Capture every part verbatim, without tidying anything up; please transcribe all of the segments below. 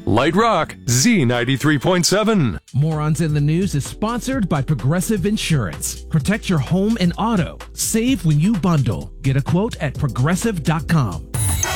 Light Rock, Z ninety-three point seven. Morons in the News is sponsored by Progressive Insurance. Protect your home and auto. Save when you bundle. Get a quote at progressive dot com.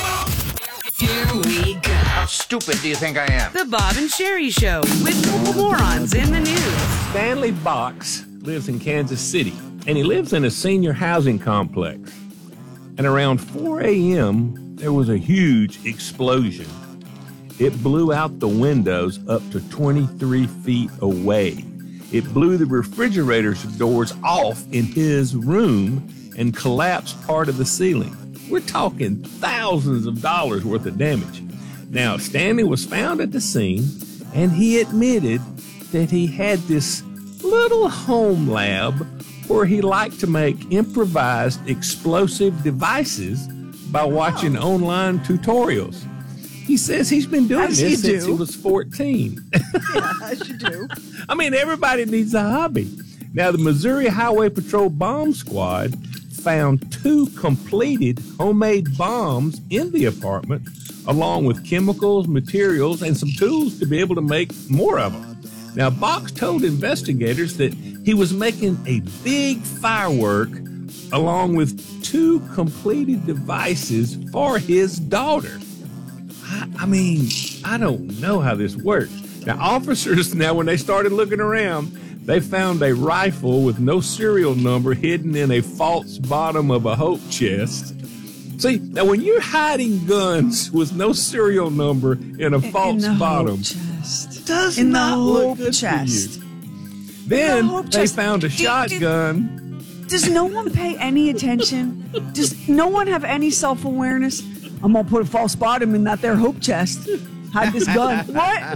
Here we go. How stupid do you think I am? The Bob and Sherry Show with Morons in the News. Stanley Box lives in Kansas City, and he lives in a senior housing complex. And around four a.m., there was a huge explosion. It blew out the windows up to twenty-three feet away. It blew the refrigerator's doors off in his room and collapsed part of the ceiling. We're talking thousands of dollars worth of damage. Now, Stanley was found at the scene, and he admitted that he had this little home lab where he liked to make improvised explosive devices by watching oh. online tutorials. He says he's been doing as this since do. he was fourteen. Yeah, as you do. I mean, everybody needs a hobby. Now, the Missouri Highway Patrol Bomb Squad found two completed homemade bombs in the apartment, along with chemicals, materials, and some tools to be able to make more of them. Now, Box told investigators that he was making a big firework along with two completed devices for his daughter. I, I mean, I don't know how this works. Now, officers, now when they started looking around, they found a rifle with no serial number hidden in a false bottom of a hope chest. See, now when you're hiding guns with no serial number in a false in the bottom, hope chest. does in not the look hope good chest. for you. Then the hope they chest. found a Do- do- shotgun. Does no one pay any attention? Does no one have any self-awareness? I'm gonna put a false bottom in that there hope chest. Hide this gun. What?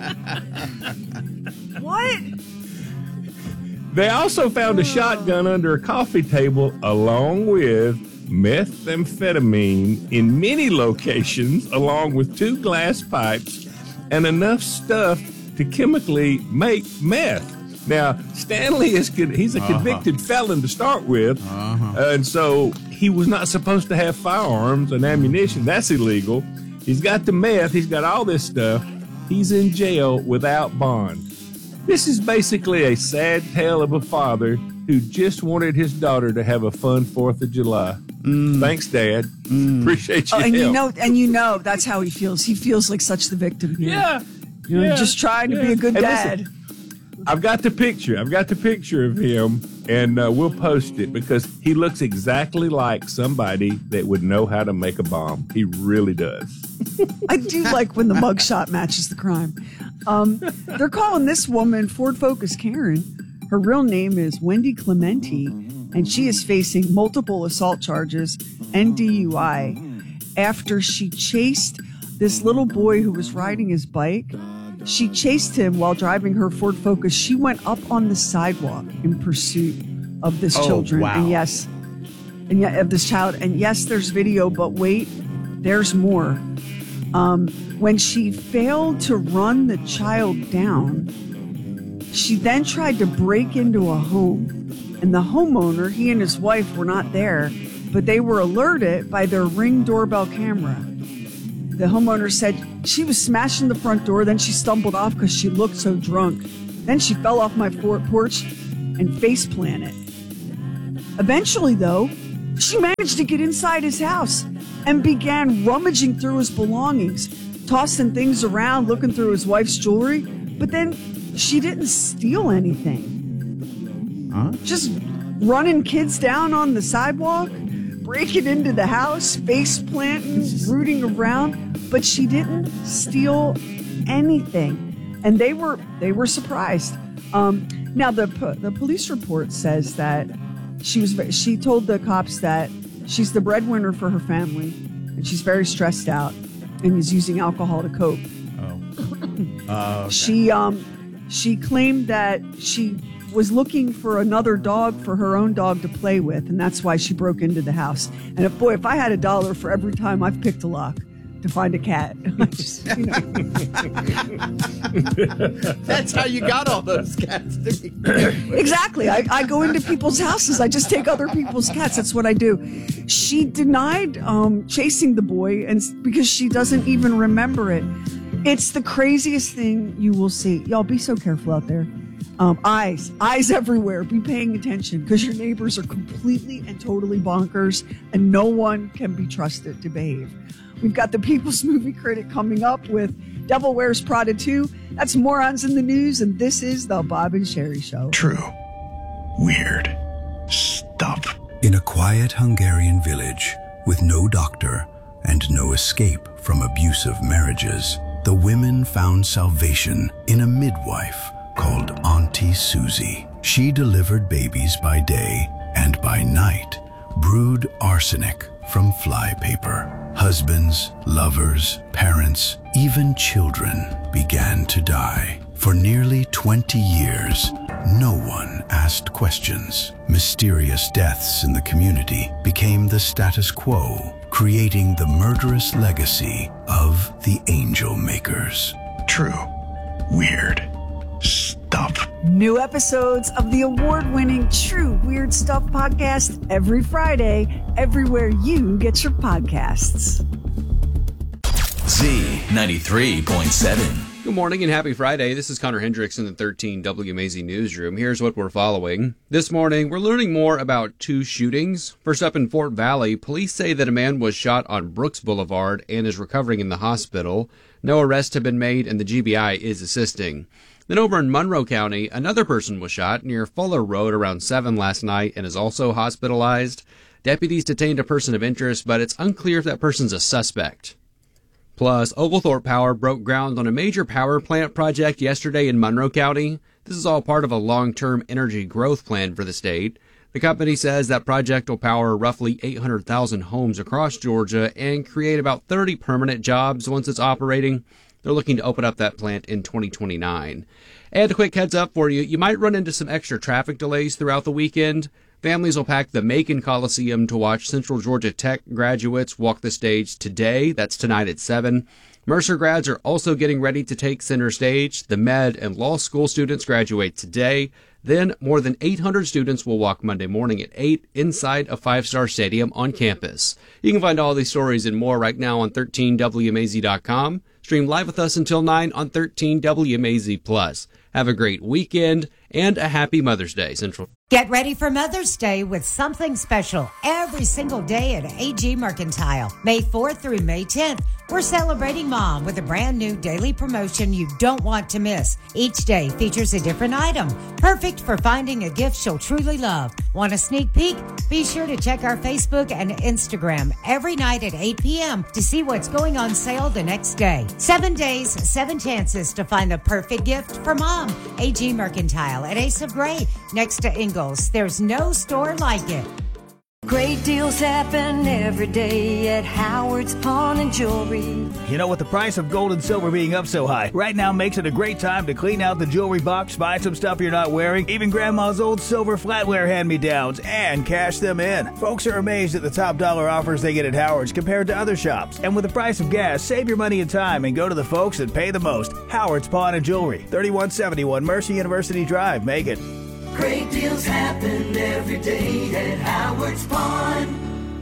What? They also found a shotgun under a coffee table along with methamphetamine in many locations, along with two glass pipes and enough stuff to chemically make meth. Now, Stanley is he's a convicted uh-huh. felon to start with, uh-huh. and so he was not supposed to have firearms and ammunition. That's illegal. He's got the meth. He's got all this stuff. He's in jail without bond. This is basically a sad tale of a father who just wanted his daughter to have a fun fourth of July. Mm. Thanks, Dad. Mm. Appreciate your oh, and help. you know, and you know, that's how he feels. He feels like such the victim here. Yeah. You know, yeah. just trying to yeah. be a good and dad. Listen, I've got the picture. I've got the picture of him, and uh, we'll post it because he looks exactly like somebody that would know how to make a bomb. He really does. I do like when the mugshot matches the crime. Um, they're calling this woman Ford Focus Karen. Her real name is Wendy Clementi, and she is facing multiple assault charges and D U I after she chased this little boy who was riding his bike. She chased him while driving her Ford Focus. She went up on the sidewalk in pursuit of this oh, children. Wow. And yes, and yeah, of this child. And yes, there's video, but wait, there's more. Um, when she failed to run the child down, she then tried to break into a home. And the homeowner, he and his wife were not there, but they were alerted by their Ring doorbell camera. The homeowner said she was smashing the front door, then she stumbled off because she looked so drunk. Then she fell off my porch and face planted. Eventually, though, she managed to get inside his house and began rummaging through his belongings, tossing things around, looking through his wife's jewelry. But then she didn't steal anything. Huh? Just running kids down on the sidewalk, breaking into the house, face planting, rooting around, but she didn't steal anything, and they were they were surprised. Um, now the the police report says that she was she told the cops that she's the breadwinner for her family, and she's very stressed out, and is using alcohol to cope. Oh, uh, okay. She um she claimed that she was looking for another dog for her own dog to play with, and that's why she broke into the house. And if, boy, if I had a dollar for every time I've picked a lock to find a cat, I just, you know. That's how you got all those cats. Exactly. I, I go into people's houses. I just take other people's cats. That's what I do. She denied um, chasing the boy, and because she doesn't even remember it. It's the craziest thing you will see. Y'all be so careful out there. Um, eyes, eyes everywhere. Be paying attention because your neighbors are completely and totally bonkers and no one can be trusted to behave. We've got the People's Movie Critic coming up with Devil Wears Prada two. That's Morons in the News, and this is the Bob and Sherry Show. True. Weird. Stuff. In a quiet Hungarian village with no doctor and no escape from abusive marriages, the women found salvation in a midwife called Auntie Susie. She delivered babies by day and by night brewed arsenic from flypaper. Husbands, lovers, parents, even children began to die. For nearly twenty years, no one asked questions. Mysterious deaths in the community became the status quo, creating the murderous legacy of the Angel Makers. True. Weird. Stuff. New episodes of the award-winning True Weird Stuff podcast every Friday, everywhere you get your podcasts. Z ninety-three point seven. Good morning and happy Friday. This is Connor Hendricks in the thirteen W M A Z Newsroom. Here's what we're following. This morning, we're learning more about two shootings. First up in Fort Valley, police say that a man was shot on Brooks Boulevard and is recovering in the hospital. No arrests have been made and the G B I is assisting. Then over in Monroe County, another person was shot near Fuller Road around seven last night and is also hospitalized. Deputies detained a person of interest, but it's unclear if that person's a suspect. Plus, Oglethorpe Power broke ground on a major power plant project yesterday in Monroe County. This is all part of a long-term energy growth plan for the state. The company says that project will power roughly eight hundred thousand homes across Georgia and create about thirty permanent jobs once it's operating. They're looking to open up that plant in twenty twenty-nine. And a quick heads up for you, you might run into some extra traffic delays throughout the weekend. Families will pack the Macon Coliseum to watch Central Georgia Tech graduates walk the stage today. That's tonight at seven. Mercer grads are also getting ready to take center stage. The med and law school students graduate today. Then more than eight hundred students will walk Monday morning at eight inside a five-star stadium on campus. You can find all these stories and more right now on thirteen W M A Z dot com. Stream live with us until nine on thirteen W M A Z Plus. Have a great weekend and a happy Mother's Day, Central. Get ready for Mother's Day with something special every single day at A G Mercantile. May fourth through May tenth, we're celebrating Mom with a brand new daily promotion you don't want to miss. Each day features a different item, perfect for finding a gift she'll truly love. Want a sneak peek? Be sure to check our Facebook and Instagram every night at eight p.m. to see what's going on sale the next day. Seven days, seven chances to find the perfect gift for Mom. A G Mercantile at Ace of Gray, next to Ingalls. There's no store like it. Great deals happen every day at Howard's Pawn and Jewelry. You know, with the price of gold and silver being up so high, right now makes it a great time to clean out the jewelry box, buy some stuff you're not wearing, even Grandma's old silver flatware hand-me-downs, and cash them in. Folks are amazed at the top dollar offers they get at Howard's compared to other shops. And with the price of gas, save your money and time and go to the folks that pay the most. Howard's Pawn and Jewelry, thirty-one seventy-one Mercy University Drive, Macon. Great deals happen every day at Howard's Pawn.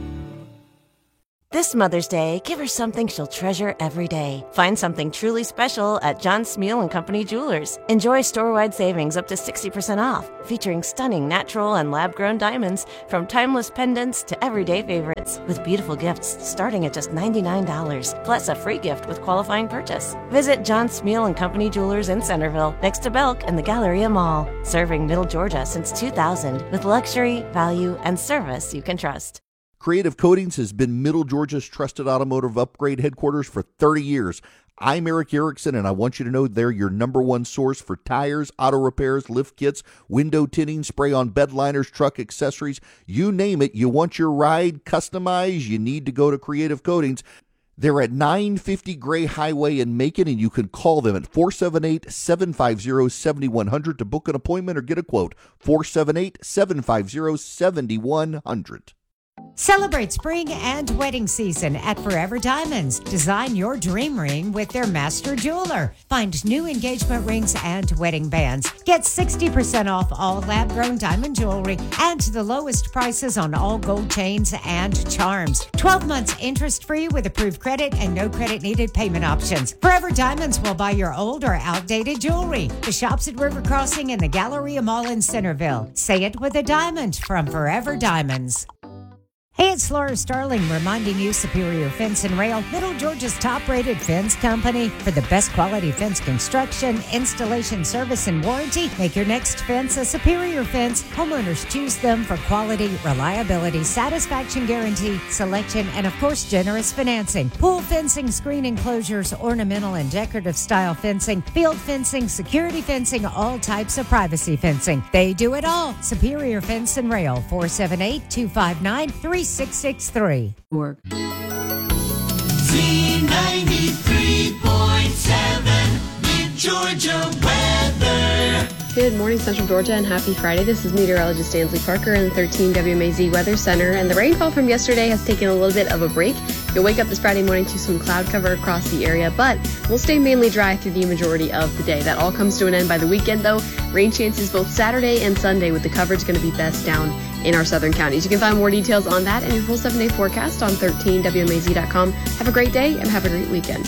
This Mother's Day, give her something she'll treasure every day. Find something truly special at John Smeal and Company Jewelers. Enjoy store-wide savings up to sixty percent off, featuring stunning natural and lab-grown diamonds from timeless pendants to everyday favorites, with beautiful gifts starting at just ninety-nine dollars, plus a free gift with qualifying purchase. Visit John Smeal and Company Jewelers in Centerville, next to Belk and the Galleria Mall. Serving Middle Georgia since two thousand, with luxury, value, and service you can trust. Creative Coatings has been Middle Georgia's trusted automotive upgrade headquarters for thirty years. I'm Eric Erickson, and I want you to know they're your number one source for tires, auto repairs, lift kits, window tinting, spray-on bed liners, truck accessories. You name it, you want your ride customized, you need to go to Creative Coatings. They're at nine fifty Gray Highway in Macon, and you can call them at four seven eight, seven five zero, seven one zero zero to book an appointment or get a quote. four seven eight, seven five zero, seven one zero zero. Celebrate spring and wedding season at Forever Diamonds. Design your dream ring with their master jeweler. Find new engagement rings and wedding bands. Get sixty percent off all lab-grown diamond jewelry and the lowest prices on all gold chains and charms. twelve months interest-free with approved credit and no credit needed payment options. Forever Diamonds will buy your old or outdated jewelry. The shops at River Crossing and the Galleria Mall in Centerville. Say it with a diamond from Forever Diamonds. Hey, it's Laura Starling reminding you Superior Fence and Rail, Middle Georgia's top-rated fence company. For the best quality fence construction, installation, service, and warranty, make your next fence a Superior Fence. Homeowners choose them for quality, reliability, satisfaction guarantee, selection, and of course, generous financing. Pool fencing, screen enclosures, ornamental and decorative style fencing, field fencing, security fencing, all types of privacy fencing. They do it all. Superior Fence and Rail, four seven eight, two five nine, three six six three. Org. Z ninety-three point seven, Mid Georgia weather. Good morning, Central Georgia, and happy Friday. This is meteorologist Stanley Parker in the thirteen W M A Z Weather Center. And the rainfall from yesterday has taken a little bit of a break. You'll wake up this Friday morning to some cloud cover across the area, but we'll stay mainly dry through the majority of the day. That all comes to an end by the weekend, though. Rain chances both Saturday and Sunday, with the coverage going to be best down in our southern counties. You can find more details on that and your full seven-day forecast on thirteen W M A Z dot com. Have a great day and have a great weekend.